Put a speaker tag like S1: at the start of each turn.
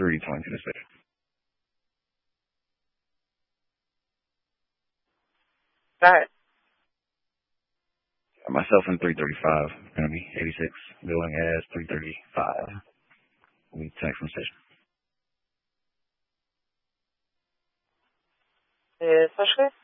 S1: 320 to the station.
S2: Alright.
S1: Myself in 335. Gonna be 86. Going as 335. We tax from station.
S2: Слушай.